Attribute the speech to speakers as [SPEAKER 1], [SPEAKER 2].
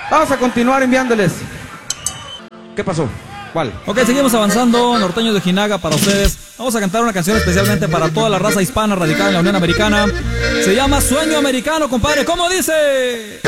[SPEAKER 1] Vamos a continuar enviándoles. ¿Qué pasó? ¿Cuál?
[SPEAKER 2] Ok, seguimos avanzando. Norteños de Ojinaga para ustedes. Vamos a cantar una canción especialmente para toda la raza hispana radicada en la Unión Americana. Se llama Sueño Americano, compadre. ¿Cómo dice?